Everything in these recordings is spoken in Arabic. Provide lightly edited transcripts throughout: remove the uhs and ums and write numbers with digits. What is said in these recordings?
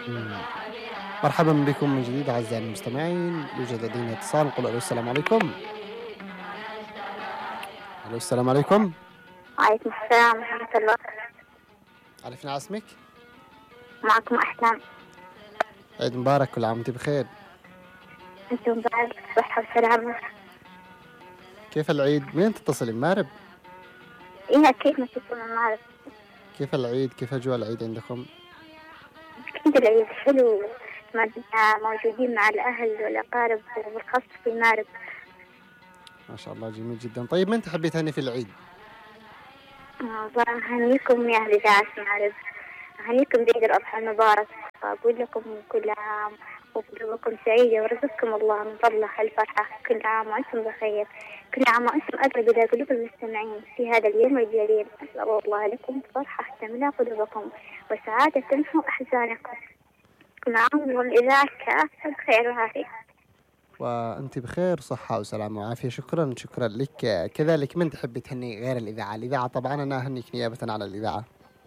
إمم. مرحبًا بكم من جديد أعزائي المستمعين، يوجد لدينا اتصال نقول ألو السلام عليكم. ألو السلام عليكم. وعليكم السلام ورحمة الله. عرفنا اسمك؟ معكم أحلام. عيد مبارك، كل عام وأنتِ بخير. أنتم بعد صحة وسلامة. كيف العيد؟ منين تتصلي، من مأرب؟ إيه أكيد ما تكون المعرض. كيف العيد؟ كيف أجواء العيد عندكم؟ أكيد العيد حلو، ما دمنا موجودين مع الأهل والأقارب وبالخاص في المعرض. ما شاء الله جميل جدًا. طيب من تحبي تهني في العيد؟ الله أهنيكم يا أهل إذاعة المعرض، أهنيكم بعيد الأضحى المبارك، وأقول لكم كل عام وقلوبكم سعيدة ورزقكم الله من فضله الفرحة، كل عام وأنتم بخير، كل عام وأنتم أقرب إلى قلوب المستمعين في هذا اليوم الجليل. أسأل الله لكم فرحة تملأ قلوبكم وسعادة تمحو أحزانكم. كل عام والإذاعة كافة بخير وعافية. وأنتِ بخير صحة وسلامة وعافية، شكرًا، شكرًا لِك. كذلك من تحبي تهني غير الإذاعة؟ الإذاعة طبعًا أنا أهنيك نيابةً عن الإذاعة.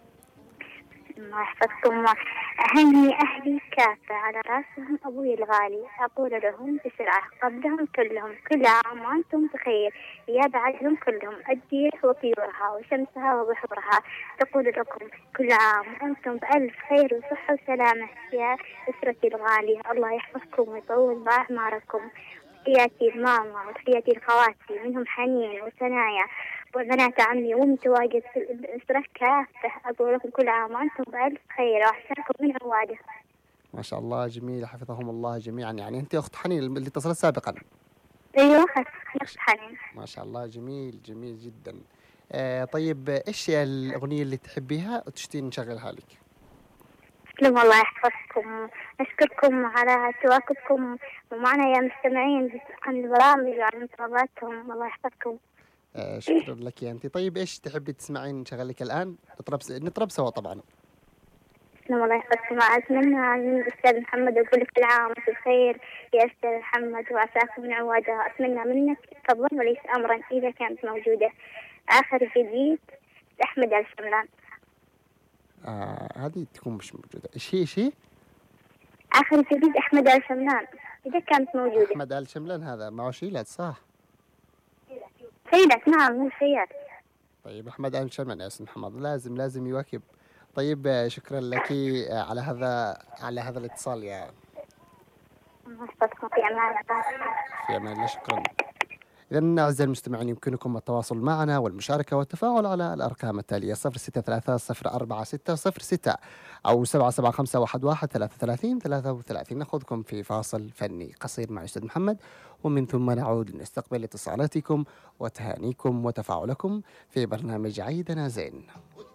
الله يحفظكم. أهني أهلي كافة على رأسهم أبوي الغالي، أقول لهم بسرعة قبلهم كلهم كل عام وأنتم بخير، يا بعدهم كلهم الدير وطيورها وشمسها وبحورها، تقول لكم كل عام وأنتم بألف خير وصحة وسلامة يا أسرتي الغالية. الله يحفظكم ويطول بأعماركم. تحياتي لماما وتحياتي لخواتي منهم حنين وثنايا وبنات عمي ومتواجد في الأسرة كافة، أقول لكم كل عام وأنتم بألف خير وأحسنكم من عواده. ما شاء الله جميل، حفظهم الله جميعًا. يعني أنتِ أخت حنين اللي اتصلت سابقًا. أيوة نفس حنين. ما شاء الله جميل، جميل جدًا. طيب إيش الأغنية اللي تحبيها وتشتين نشغّلها لِك؟ تسلم الله يحفظكم. نشكركم على تواكبكم ومعنا يا مستمعين عن البرامج وعن انتصاباتهم. الله يحفظكم. شكرًا لكِ أنتِ. طيب إيش تحبي تسمعين نشغّل لِك الآن؟ نطرب سوا طبعًا. تسلم الله يحفظكم. أتمنى من الأستاذ محمد أقول لك كل عام وأنت بخير يا أستاذ محمد وعساكم من عواده. أتمنى منك فضلا وليس أمرا إذا كانت موجودة آخر جديد لأحمد الشملان. هذه تكون مش موجودة. إيش هي؟ آخر جديد أحمد الشملان إذا كانت موجودة. أحمد آل شملان هذا معه شيلات صح؟ سيدك نعم من سياد. طيب أحمد آل شملان يا أستاذ محمد لازم يواكب. طيب شكرًا لكِ على هذا الاتصال يا الله يحفظكم في أمان الله. في أمان الله، شكرًا. إذًا أعزائي المستمعين يمكنكم التواصل معنا والمشاركة والتفاعل على الأرقام التالية 0630 أو 77511133 نأخذكم في فاصل فني قصير مع الأستاذ محمد، ومن ثم نعود لنستقبل اتصالاتكم وتهانيكم وتفاعلكم في برنامج عيدنا زين.